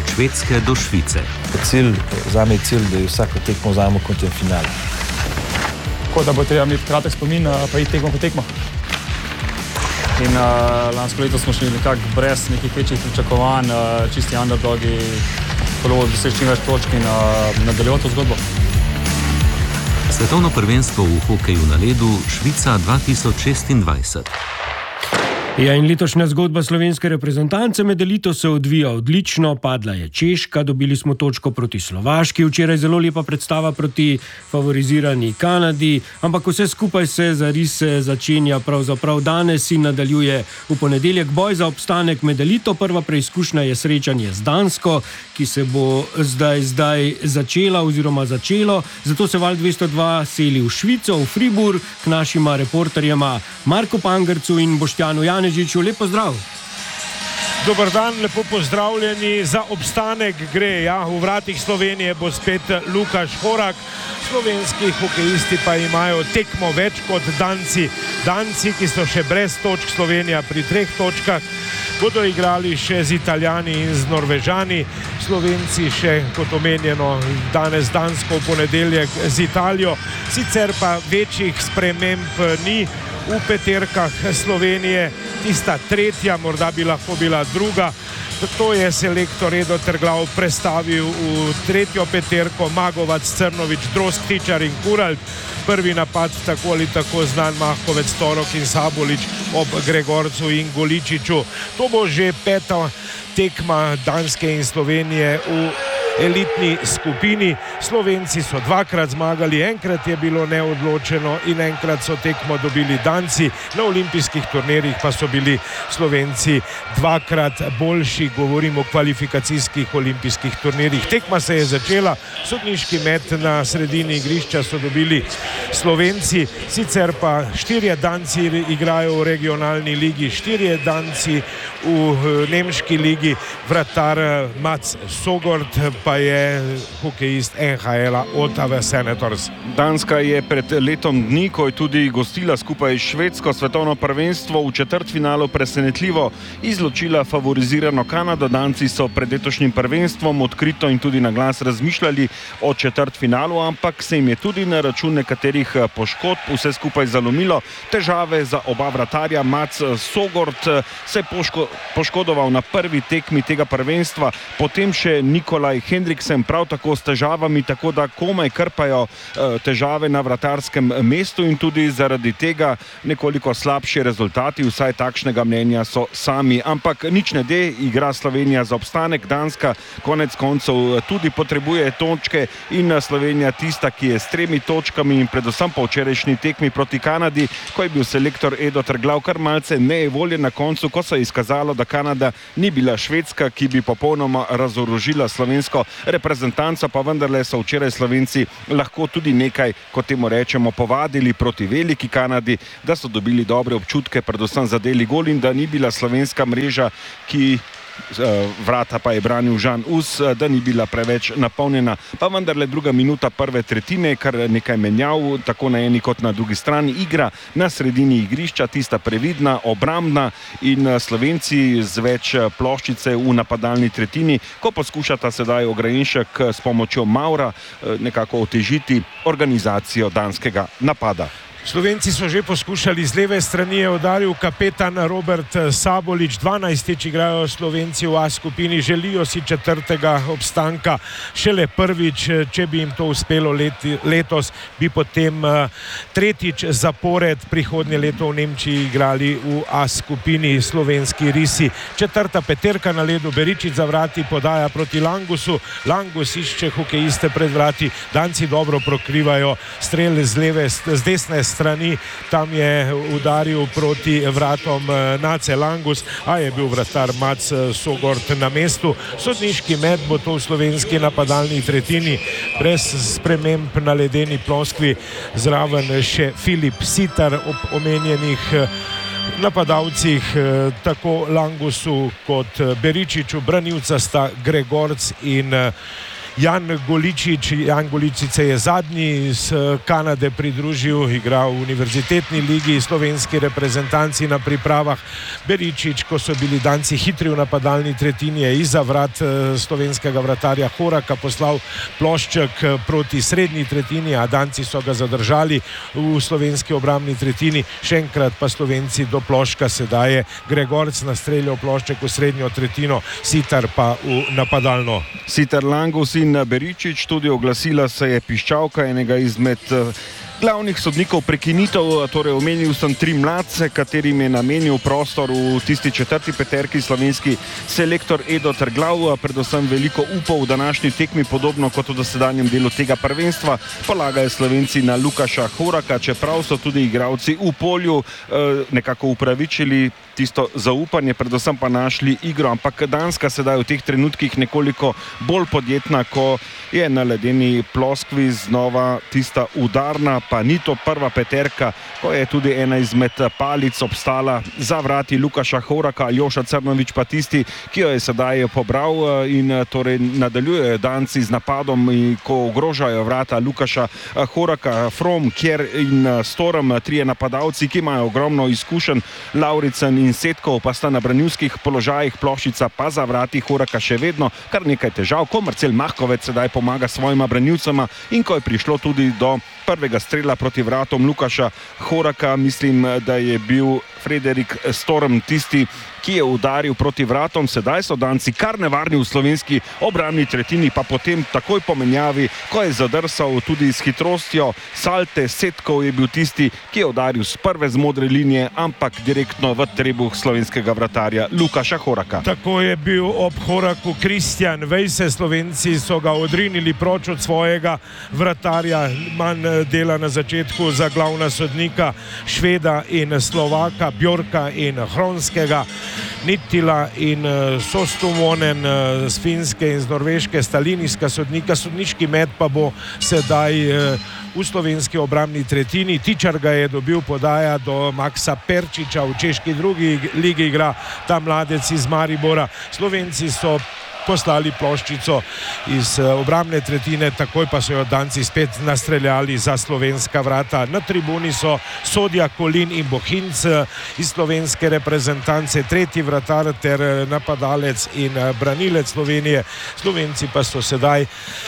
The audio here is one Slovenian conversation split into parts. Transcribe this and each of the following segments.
od Švedske do Švice. Zame je cilj, da je vsako tekmo vzamemo kot je finale. Tako da bo treba imeti kratek spomin, pa iti tekmo po tekmo. In lansko leto smo šli nekako brez nekih večjih pričakovanj, čisti underdogi, prvo doseči čim več točk in nadaljevati zgodbo. Svetovno prvenstvo v hokeju na ledu Švica 2026. Ja, in letošnja zgodba slovenske reprezentance med elito se odvija odlično, padla je Češka, dobili smo točko proti Slovaški, včeraj zelo lepa predstava proti favorizirani Kanadi, ampak vse skupaj se zarise začenja pravzaprav danes in nadaljuje v ponedeljek boj za obstanek med elito. Prva preizkušnja je srečanje z Dansko, ki se bo zdaj začela oziroma začelo, zato se Val 202 seli v Švico, v Fribourg, k našima reporterjema Marku Pangercu in Boštjanu Janežiču. Lep pozdrav. Dober dan, lepo pozdravljeni. Za obstanek gre, v vratih Slovenije bo spet Lukaš Horak. Slovenski hokejisti pa imajo tekmo več kot Danci. Danci, ki so še brez točk, Slovenija pri 3 točkah, bodo igrali še z Italijani in z Norvežani. Slovenci še, kot omenjeno, danes Dansko, v ponedeljek z Italijo. Sicer pa večjih sprememb ni v peterkah Slovenije. Tista tretja, morda bi lahko bila druga. To je selektor Edo Terglav prestavil v tretjo peterko. Magovac, Crnovič, Drozg, Tičar in Kuralt. Prvi napad tako ali tako znan Mahkovec, Torok in Sabolič ob Gregorcu in Goličiču. To bo že 5. tekma Danske in Slovenije v elitni skupini. Slovenci so 2-krat zmagali, enkrat je bilo neodločeno in enkrat so tekmo dobili Danci. Na olimpijskih turnirjih pa so bili Slovenci 2-krat boljši, govorim o kvalifikacijskih olimpijskih turnirjih. Tekma se je začela, sodniški met na sredini igrišča so dobili Slovenci, sicer pa 4 Danci igrajo v regionalni ligi, 4 Danci v nemški ligi, vratar Mats Sogort pa je hokejist NHL-a Ottawa Senators. Danska je pred letom dni, ko je tudi gostila skupaj Švedsko svetovno prvenstvo, v četrtfinalu presenetljivo izločila favorizirano Kanado. Danci so pred letošnjim prvenstvom odkrito in tudi na glas razmišljali o četrtfinalu, ampak se jim je tudi na račun nekaterih poškodb vse skupaj zalomilo. Težave za oba vratarja. Mats Sogort se je poškodoval na prvi tekmi tega prvenstva, potem še Nikolaj Hendriksen prav tako s težavami, tako da komaj krpajo težave na vratarskem mestu in tudi zaradi tega nekoliko slabši rezultati, vsaj takšnega mnenja so sami. Ampak nič ne de, igra Slovenija za obstanek. Danska konec koncev tudi potrebuje točke in Slovenija tista, ki je s 3 točkami in predvsem po včerajšnji tekmi proti Kanadi, ko je bil selektor Edo Terglav kar malce nejevoljen na koncu, ko se je izkazalo, da Kanada ni bila Švedska, ki bi popolnoma razorožila slovensko reprezentanco, pa vendarle so včeraj Slovenci lahko tudi nekaj, kot temu rečemo, povadili proti veliki Kanadi, da so dobili dobre občutke, predvsem zadeli gol in da ni bila slovenska mreža, ki vrata pa je branil Žan Us, da ni bila preveč napolnjena. Pa vendarle druga minuta prve tretjine, kar nekaj menjav, tako na eni kot na drugi strani. Igra na sredini igrišča, tista previdna, obrambna in Slovenci z več ploščice v napadalni tretjini, ko poskušata sedaj Ograjenšek s pomočjo Maura nekako otežiti organizacijo danskega napada. Slovenci so že poskušali, z leve strani je udaril kapetan Robert Sabolič. 12. igrajo Slovenci v A skupini, želijo si 4. obstanka. Šele prvič, če bi jim to uspelo letos, bi potem 3. zapored prihodnje leto v Nemčiji igrali v A skupini slovenski risi. 4. peterka na ledu, Beričič za vrati, podaja proti Langusu. Langus išče hokejiste pred vrati, Danci dobro prokrivajo strel z desne strani, tam je udaril proti vratom Nace Langus, a je bil vratar Mats Sogort na mestu. Sodniški met bo to v slovenski napadalni tretjini, brez sprememb na ledeni ploskvi, zraven še Filip Sitar ob omenjenih napadalcih, tako Langusu kot Beričiču. Branilca sta Gregorc in Jan Goličič se je zadnji iz Kanade pridružil, igra v univerzitetni ligi, slovenski reprezentanci na pripravah. Beričič, ko so bili Danci hitri v napadalni tretjini, je izza vrat slovenskega vratarja Horaka poslal plošček proti srednji tretjini, a Danci so ga zadržali v slovenski obrambni tretjini. Še enkrat pa Slovenci do ploščka, sedaj je Gregorc nastreljal plošček v srednjo tretjino, Sitar pa v napadalno. Sitar, Langus in Beričič, tudi oglasila se je Piščalka, enega izmed glavnih sodnikov prekinitev, torej omenil sem 3 mladce, katerim je namenil prostor v tisti 4. peterki slovenski selektor Edo Terglav. Predvsem veliko upov v današnji tekmi, podobno kot v dosedanjem delu tega prvenstva, polagajo Slovenci na Lukaša Horaka, čeprav so tudi igralci v polju nekako upravičili tisto zaupanje, predvsem pa našli igro, ampak Danska sedaj v teh trenutkih nekoliko bolj podjetna, ko je na ledeni ploskvi znova tista udarna, pa ni to prva peterka, ko je tudi ena izmed palic obstala za vrati Lukaša Horaka. Aljoša Crnović pa tisti, ki jo je sedaj pobral, in torej nadaljujejo Danci z napadom, ko ogrožajo vrata Lukaša Horaka. From, Kjer in Storm, 3 napadalci, ki imajo ogromno izkušenj, Lauricen in Setkov pa sta na branilskih položajih, Ploščica pa za vrati Horaka še vedno kar nekaj težav, ko Marcel Mahkovec sedaj pomaga svojima branilcema in ko je prišlo tudi do prvega strela proti vratom Lukaša Horaka, mislim, da je bil Frederik Storm tisti, ki je udaril proti vratom. Sedaj so Danci kar nevarni v slovenski obrambni tretjini, pa potem takoj po menjavi, ko je zadrsal tudi s hitrostjo Salte, Setkov je bil tisti, ki je udaril z prve z modre linije, ampak direktno v trebuh slovenskega vratarja Lukaša Horaka. Tako je bil ob Horaku Kristjan Vejse. Slovenci so ga odrinili proč od svojega vratarja, manj dela na začetku za glavna sodnika Šveda in Slovaka, Bjorka in Hronskega, Nittila in Sostumonen z Finske in z Norveške, stalinijska sodnika. Sodniški met pa bo sedaj v slovenski obrambni tretjini. Tičar ga je dobil, podaja do Maksa Perčiča, v češki drugi ligi igra ta mladec iz Maribora. Slovenci so poslali ploščico iz obrambne tretjine, takoj pa so jo Danci spet nastreljali za slovenska vrata. Na tribuni so Sodja, Kolin in Bohinc iz slovenske reprezentance, 3. vratar ter napadalec in branilec Slovenije. Slovenci pa so sedaj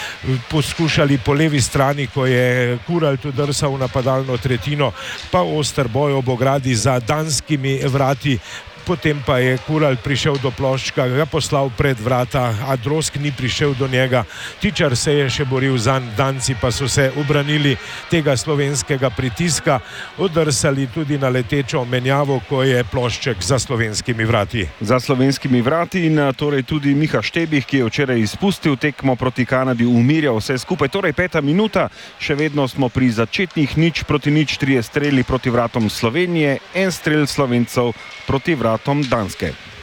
poskušali po levi strani, ko je Kuralt udrsal v napadalno tretjino, pa oster boj ob ogradi za danskimi vrati. Potem pa je Kuralt prišel do ploščka, ga poslal pred vrata, a Drozg ni prišel do njega. Tičar se je še boril zanj, Danci pa so se ubranili tega slovenskega pritiska, odrsali tudi na letečo menjavo, ko je plošček za slovenskimi vrati. Za slovenskimi vrati in torej tudi Miha Štebih, ki je včeraj izpustil tekmo proti Kanadi, umirjal vse skupaj. Torej 5. minuta, še vedno smo pri začetnih 0-0, 3 streli proti vratom Slovenije, 1 strel Slovencev proti vratom Danske.